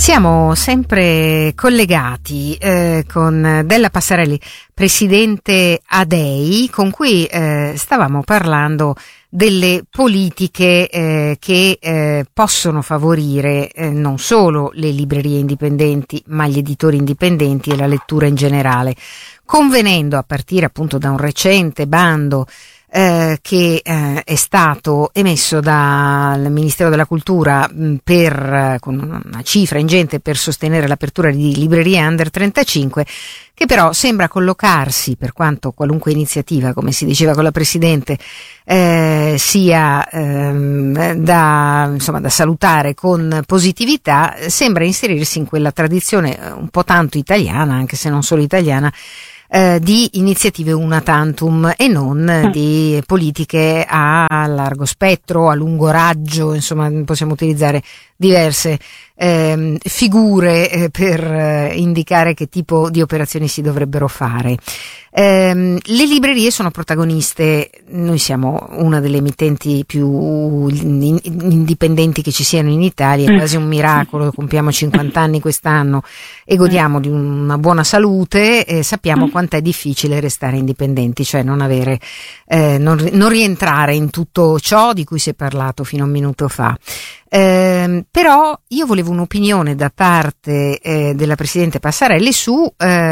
Siamo sempre collegati con Della Passarelli, presidente ADEI, con cui stavamo parlando delle politiche che possono favorire non solo le librerie indipendenti, ma gli editori indipendenti e la lettura in generale, convenendo a partire appunto da un recente bando che è stato emesso dal Ministero della Cultura con una cifra ingente per sostenere l'apertura di librerie under 35, che però sembra collocarsi, per quanto qualunque iniziativa, come si diceva con la Presidente, sia da salutare con positività, sembra inserirsi in quella tradizione un po' tanto italiana, anche se non solo italiana, di iniziative una tantum e non di politiche a largo spettro, a lungo raggio, insomma possiamo utilizzare diverse figure per indicare che tipo di operazioni si dovrebbero fare. Le librerie sono protagoniste, noi siamo una delle emittenti più indipendenti che ci siano in Italia, è quasi un miracolo, compiamo 50 anni quest'anno e godiamo di una buona salute e sappiamo quanto è difficile restare indipendenti, cioè non avere, non rientrare in tutto ciò di cui si è parlato fino a un minuto fa. Però io volevo un'opinione da parte della Presidente Passarelli su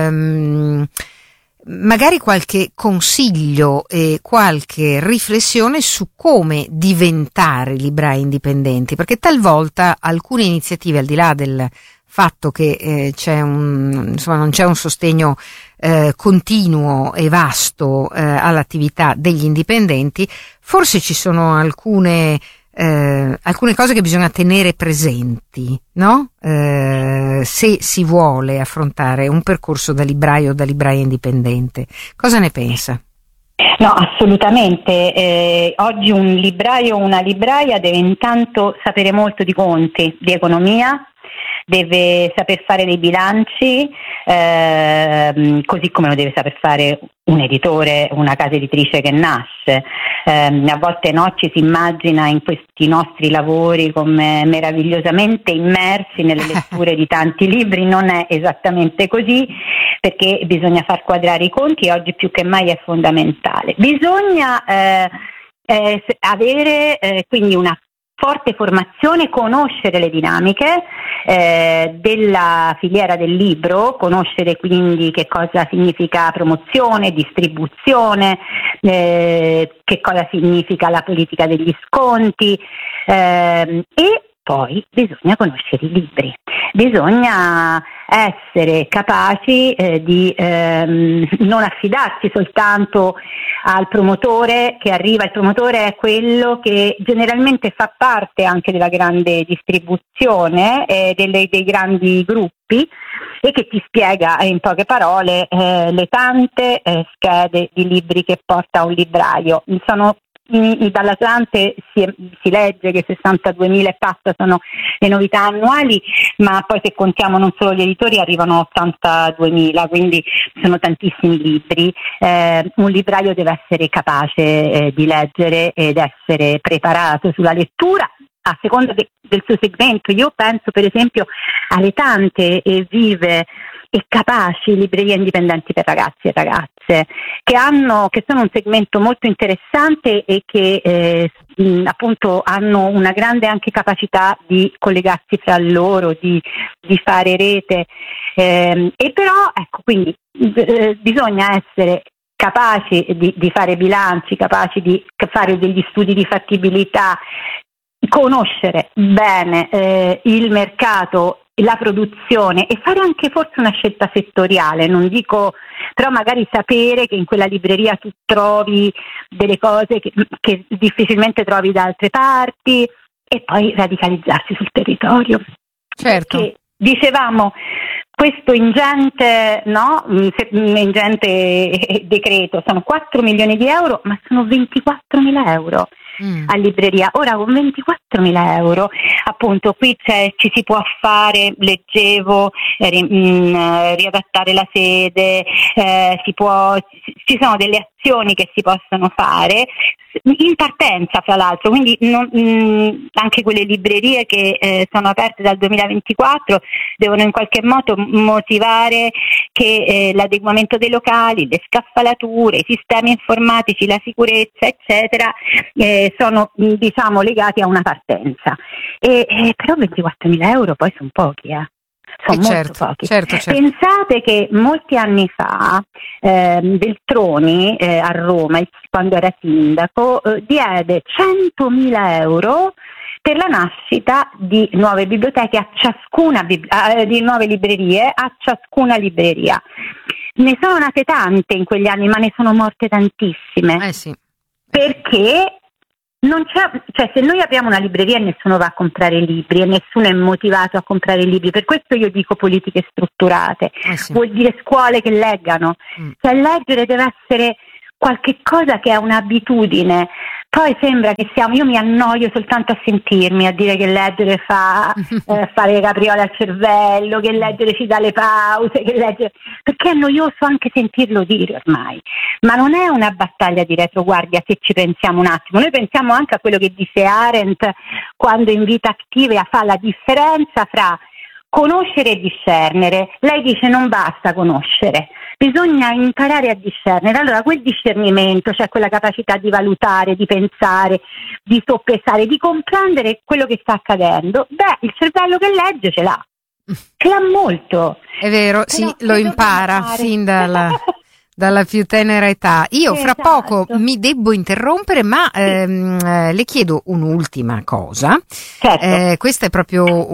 magari qualche consiglio e qualche riflessione su come diventare librai indipendenti, perché talvolta alcune iniziative, al di là del fatto che non c'è un sostegno continuo e vasto all'attività degli indipendenti, forse ci sono alcune cose che bisogna tenere presenti, no? Se si vuole affrontare un percorso da libraio o da libraia indipendente. Cosa ne pensa? No, assolutamente. Oggi un libraio o una libraia deve intanto sapere molto di conti, di economia, deve saper fare dei bilanci, così come lo deve saper fare un editore, una casa editrice che nasce. A volte ci si immagina in questi nostri lavori come meravigliosamente immersi nelle letture di tanti libri, non è esattamente così, perché bisogna far quadrare i conti e oggi più che mai è fondamentale. Bisogna avere quindi una forte formazione, conoscere le dinamiche della filiera del libro, conoscere quindi che cosa significa promozione, distribuzione, che cosa significa la politica degli sconti e poi bisogna conoscere i libri, bisogna essere capaci di non affidarsi soltanto al promotore che arriva. Il promotore è quello che generalmente fa parte anche della grande distribuzione, dei grandi gruppi, e che ti spiega in poche parole le tante schede di libri che porta un libraio. Dall'Atlante si legge che 62.000 e passa sono le novità annuali, ma poi se contiamo non solo gli editori arrivano a 82.000, quindi sono tantissimi libri. Un libraio deve essere capace di leggere ed essere preparato sulla lettura a seconda del suo segmento. Io penso per esempio alle tante e vive e capaci librerie indipendenti per ragazzi e ragazze che sono un segmento molto interessante e che appunto hanno una grande anche capacità di collegarsi fra loro, di fare rete, e però ecco, quindi bisogna essere capaci di fare bilanci, capaci di fare degli studi di fattibilità, conoscere bene il mercato, la produzione e fare anche forse una scelta settoriale, non dico, però magari sapere che in quella libreria tu trovi delle cose che difficilmente trovi da altre parti, e poi radicalizzarsi sul territorio. Certo. Perché dicevamo, questo ingente decreto sono 4 milioni di euro, ma sono 24.000 euro a libreria. Ora con 24.000 euro appunto qui ci si può fare, leggevo, riadattare la sede, ci sono delle promozioni che si possono fare in partenza, fra l'altro, quindi anche quelle librerie che sono aperte dal 2024 devono in qualche modo motivare che l'adeguamento dei locali, le scaffalature, i sistemi informatici, la sicurezza, eccetera, sono diciamo legati a una partenza. Però 24.000 euro poi sono pochi, sono molto pochi. Certo. Pensate che molti anni fa Veltroni a Roma, quando era sindaco, diede 100.000 euro per la nascita di nuove biblioteche a ciascuna di nuove librerie a ciascuna libreria. Ne sono nate tante in quegli anni, ma ne sono morte tantissime. Sì. Perché non c'è, cioè, se noi apriamo una libreria e nessuno va a comprare libri e nessuno è motivato a comprare libri, per questo io dico politiche strutturate, Sì. Vuol dire scuole che leggano, cioè leggere deve essere qualche cosa che è un'abitudine. Poi sembra che io mi annoio soltanto a sentirmi, a dire che leggere fa fare capriole al cervello, che leggere ci dà le pause, perché è noioso anche sentirlo dire ormai. Ma non è una battaglia di retroguardia, se ci pensiamo un attimo. Noi pensiamo anche a quello che dice Arendt quando in Vita Activa fa la differenza fra conoscere e discernere. Lei dice non basta conoscere, bisogna imparare a discernere. Allora quel discernimento, cioè quella capacità di valutare, di pensare, di soppesare, di comprendere quello che sta accadendo, il cervello che legge ce l'ha molto. È vero, sì, lo impara fin dalla più tenera età. Io fra poco mi debbo interrompere, ma le chiedo un'ultima cosa. Certo. Questo è proprio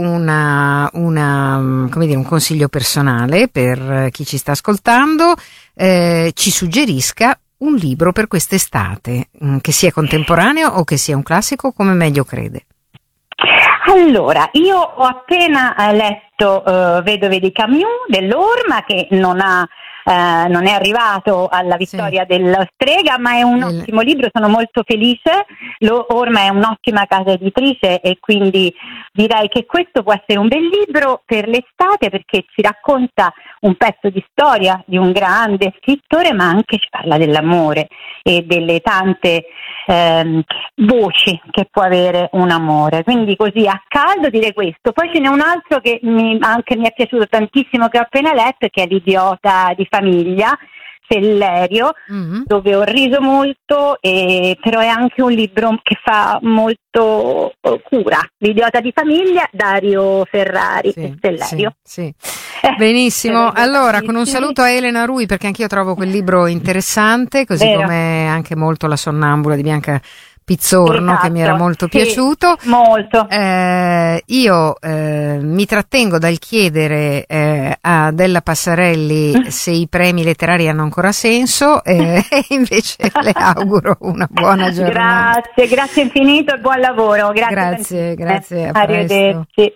come dire, un consiglio personale per chi ci sta ascoltando. Ci suggerisca un libro per quest'estate, che sia contemporaneo o che sia un classico, come meglio crede. Allora, io ho appena letto Vedove di Camus dell'Orma, che non è arrivato alla vittoria della strega, ma è un ottimo libro, sono molto felice. Orma è un'ottima casa editrice e quindi direi che questo può essere un bel libro per l'estate, perché ci racconta un pezzo di storia di un grande scrittore, ma anche ci parla dell'amore e delle tante voci che può avere un amore. Quindi così a caldo direi questo. Poi ce n'è un altro che mi è piaciuto tantissimo, che ho appena letto, che è L'idiota di famiglia, Sellerio, dove ho riso molto, però è anche un libro che fa molto cura. L'idiota di famiglia, Dario Ferrari e Sellerio. Sì. Benissimo, allora con un saluto a Elena Rui, perché anch'io trovo quel libro interessante, così come anche molto La sonnambula di Bianca Pizzorno, che mi era molto piaciuto. Molto. Io mi trattengo dal chiedere a Della Passarelli se i premi letterari hanno ancora senso, e invece le auguro una buona giornata. Grazie infinito e buon lavoro. Grazie, a presto. Arrivederci.